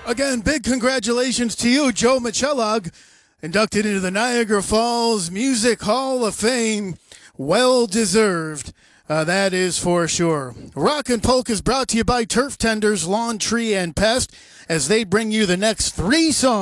Again, big congratulations to you, Joe Michellag, inducted into the Niagara Falls Music Hall of Fame. Well deserved. That is for sure. Rock and Polk is brought to you by Turf Tenders, Lawn, Tree, and Pest as they bring you the next three songs.